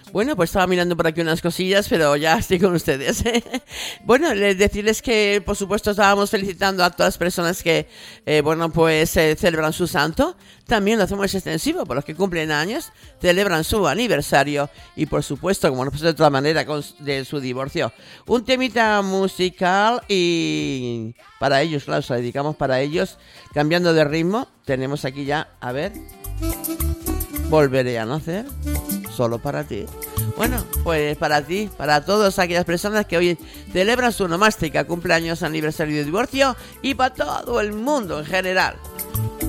Bueno, pues estaba mirando por aquí unas cosillas, pero ya estoy con ustedes. Bueno, decirles que, por supuesto, estábamos felicitando a todas las personas que, celebran su santo. También lo hacemos extensivo por los que cumplen años, celebran su aniversario y, por supuesto, como no puede ser de otra manera, de su divorcio. Un temita musical y para ellos, claro, se lo dedicamos para ellos. Cambiando de ritmo, tenemos aquí ya, a ver, Volveré a nacer, solo para ti. Bueno, pues para ti, para todas aquellas personas que hoy celebran su onomástica, cumpleaños, aniversario de divorcio y para todo el mundo en general.